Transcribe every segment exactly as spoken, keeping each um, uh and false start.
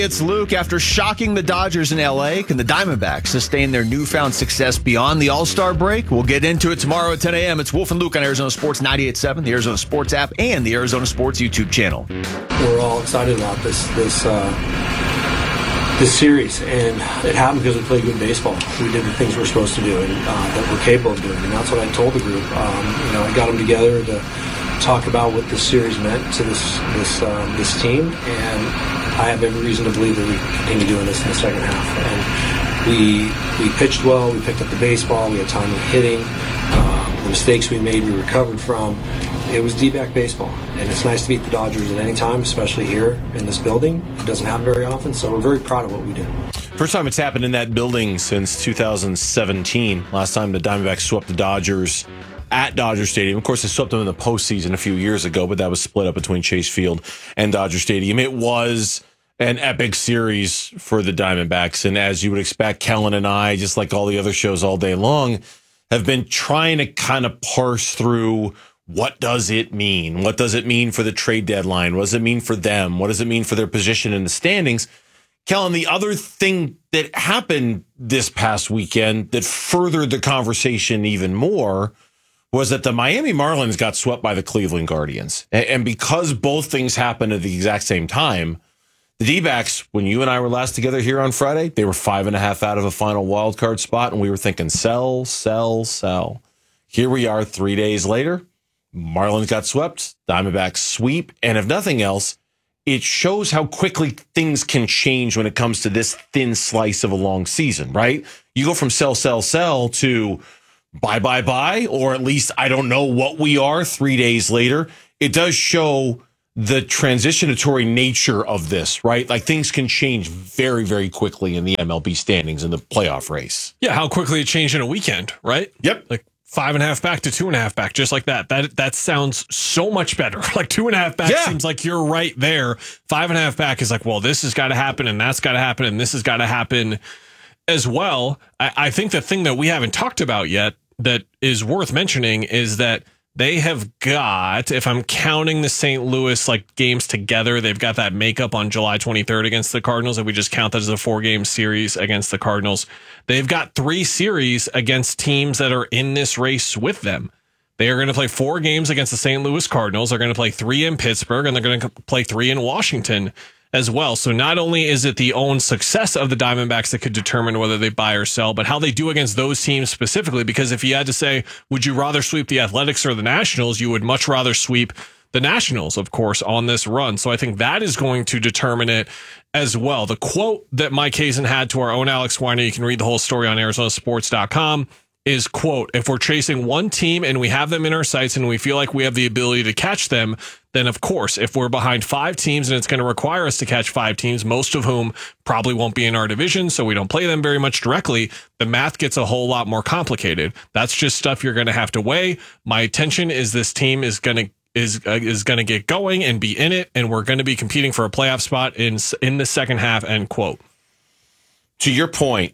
It's Luke. After shocking the Dodgers in L A, can the Diamondbacks sustain their newfound success beyond the All-Star break? We'll get into it tomorrow at ten a.m. It's Wolf and Luke on Arizona Sports ninety-eight point seven, the Arizona Sports app, and the Arizona Sports YouTube channel. We're all excited about this this uh, this series, and it happened because we played good baseball. We did the things we're supposed to do and uh, that we're capable of doing, and that's what I told the group. Um, you know, I got them together to talk about what this series meant to this this uh, this team, and I have every reason to believe that we continue doing this in the second half. And we we pitched well. We picked up the baseball. We had timely hitting. Uh, the mistakes we made, we recovered from. It was D-back baseball, and it's nice to beat the Dodgers at any time, especially here in this building. It doesn't happen very often, so we're very proud of what we did. First time it's happened in that building since two thousand seventeen. Last time the Diamondbacks swept the Dodgers at Dodger Stadium. Of course, they swept them in the postseason a few years ago, but that was split up between Chase Field and Dodger Stadium. It was an epic series for the Diamondbacks, and as you would expect, Kellen and I, just like all the other shows all day long, have been trying to kind of parse through what does it mean? What does it mean for the trade deadline? What does it mean for them? What does it mean for their position in the standings? Kellen, the other thing that happened this past weekend that furthered the conversation even more was that the Miami Marlins got swept by the Cleveland Guardians. And because both things happened at the exact same time, the D-backs, when you and I were last together here on Friday, they were five and a half out of a final wild card spot, and we were thinking sell, sell, sell. Here we are three days later. Marlins got swept, Diamondbacks sweep, and if nothing else, it shows how quickly things can change when it comes to this thin slice of a long season, right? You go from sell, sell, sell to bye, bye, bye, or at least I don't know what we are three days later. It does show the transitionatory nature of this, right? Like things can change very, very quickly in the M L B standings in the playoff race. Yeah, how quickly it changed in a weekend, right? Yep. Like five and a half back to two and a half back, just like that. That that sounds so much better. Like two and a half back yeah. seems like you're right there. Five and a half back is like, well, this has got to happen, and that's got to happen, and this has got to happen as well. I, I think the thing that we haven't talked about yet that is worth mentioning is that they have got, if I'm counting the Saint Louis like games together, they've got that makeup on July twenty-third against the Cardinals. If we just count that as a four game series against the Cardinals, they've got three series against teams that are in this race with them. They are going to play four games against the Saint Louis Cardinals. They're going to play three in Pittsburgh, and they're going to play three in Washington as well. So not only is it the own success of the Diamondbacks that could determine whether they buy or sell, but how they do against those teams specifically. Because if you had to say, would you rather sweep the Athletics or the Nationals, you would much rather sweep the Nationals, of course, on this run. So I think that is going to determine it as well. The quote that Mike Hazen had to our own Alex Weiner, you can read the whole story on Arizona Sports dot com, is, quote, if we're chasing one team and we have them in our sights and we feel like we have the ability to catch them, then of course, if we're behind five teams and it's going to require us to catch five teams, most of whom probably won't be in our division, so we don't play them very much directly, the math gets a whole lot more complicated. That's just stuff you're going to have to weigh. My attention is this team is going to is uh, is going to get going and be in it, and we're going to be competing for a playoff spot in in the second half, end quote. To your point,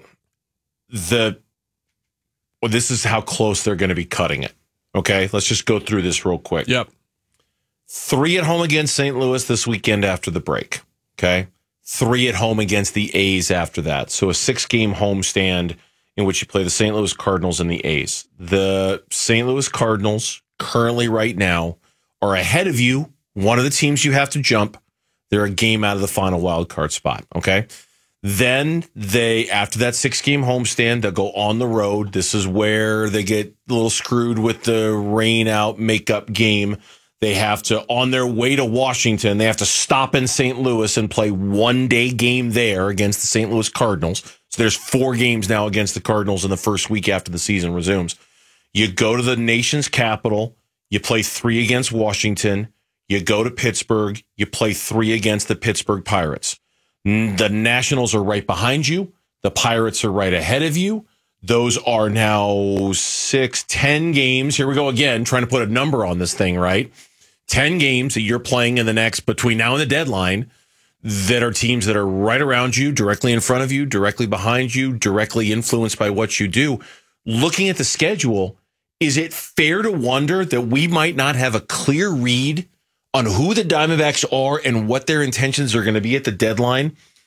the well, this is how close they're going to be cutting it. Okay, let's just go through this real quick. Yep. Three at home against Saint Louis this weekend after the break. Okay. Three at home against the A's after that. So a six-game homestand in which you play the Saint Louis Cardinals and the A's. The Saint Louis Cardinals currently right now are ahead of you. One of the teams you have to jump. They're a game out of the final wild card spot. Okay. Then they, after that six-game homestand, they'll go on the road. This is where they get a little screwed with the rain out makeup game. They have to, on their way to Washington, they have to stop in Saint Louis and play one-day game there against the Saint Louis Cardinals. So there's four games now against the Cardinals in the first week after the season resumes. You go to the nation's capital. You play three against Washington. You go to Pittsburgh. You play three against the Pittsburgh Pirates. The Nationals are right behind you. The Pirates are right ahead of you. Those are now six, ten games. Here we go again, trying to put a number on this thing, right? ten games that you're playing in the next, between now and the deadline, that are teams that are right around you, directly in front of you, directly behind you, directly influenced by what you do. Looking at the schedule, is it fair to wonder that we might not have a clear read on who the Diamondbacks are and what their intentions are going to be at the deadline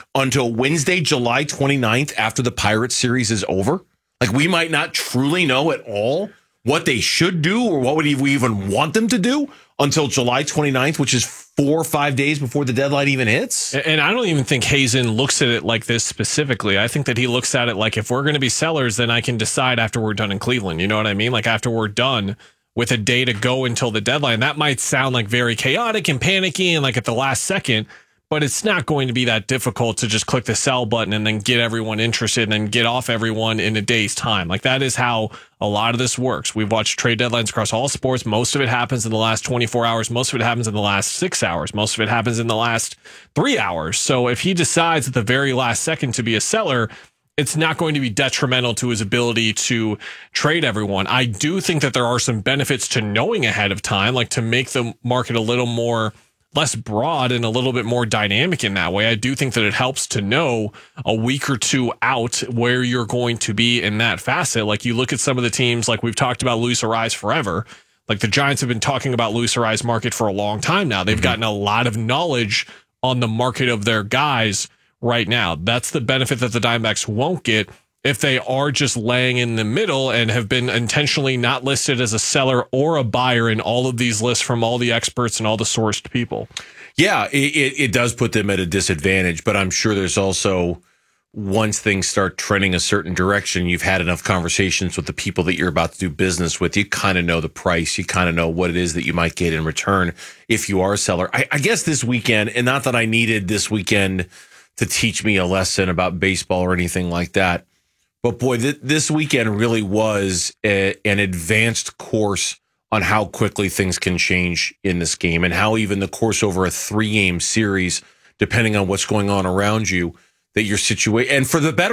until Wednesday, July twenty-ninth, after the Pirates series is over. Like, we might not truly know at all what they should do or what would we even want them to do until July twenty-ninth, which is four or five days before the deadline even hits. And I don't even think Hazen looks at it like this specifically. I think that he looks at it like, if we're going to be sellers, then I can decide after we're done in Cleveland. You know what I mean? Like, after we're done with a day to go until the deadline. That might sound like very chaotic and panicky and like at the last second, but it's not going to be that difficult to just click the sell button and then get everyone interested and then get off everyone in a day's time. Like, that is how a lot of this works. We've watched trade deadlines across all sports. Most of it happens in the last twenty-four hours. Most of it happens in the last six hours. Most of it happens in the last three hours. So if he decides at the very last second to be a seller, it's not going to be detrimental to his ability to trade everyone. I do think that there are some benefits to knowing ahead of time, like to make the market a little more less broad and a little bit more dynamic in that way. I do think that it helps to know a week or two out where you're going to be in that facet. Like, you look at some of the teams, like we've talked about Luis Arraez forever. Like, the Giants have been talking about Luis Arraez market for a long time now. They've mm-hmm. gotten a lot of knowledge on the market of their guys right now. That's the benefit that the Diamondbacks won't get if they are just laying in the middle and have been intentionally not listed as a seller or a buyer in all of these lists from all the experts and all the sourced people. Yeah, it, it does put them at a disadvantage, but I'm sure there's also, once things start trending a certain direction, you've had enough conversations with the people that you're about to do business with. You kind of know the price. You kind of know what it is that you might get in return if you are a seller. I, I guess this weekend, and not that I needed this weekend to teach me a lesson about baseball or anything like that, but boy, th- this weekend really was a, an advanced course on how quickly things can change in this game and how even the course over a three-game series, depending on what's going on around you, that your situation, and for the better